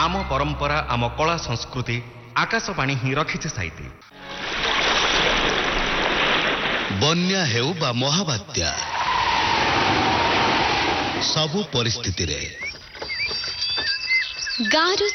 आम परंपरा आम कला संस्कृति आकाशवाणी ही रखिছে साइती। बन्या हेउ बा महाबात्या सबु परिस्थिति रे गाँव